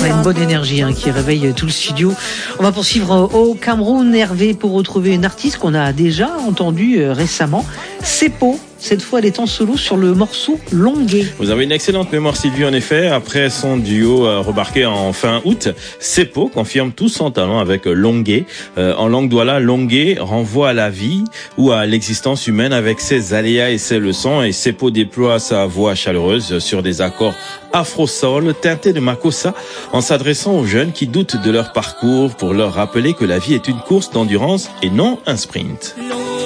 a une bonne énergie qui réveille tout le studio. On va poursuivre au Cameroun, Hervé, pour retrouver une artiste qu'on a déjà entendue récemment, Seppo. Cette fois, elle est en solo sur le morceau Longué. Vous avez une excellente mémoire, Sylvie, en effet. Après son duo remarqué en fin août, Seppo confirme tout son talent avec Longué. En langue douala, Longué renvoie à la vie ou à l'existence humaine avec ses aléas et ses leçons. Et Seppo déploie sa voix chaleureuse sur des accords afro-soul teintés de makossa en s'adressant aux jeunes qui doutent de leur parcours pour leur rappeler que la vie est une course d'endurance et non un sprint.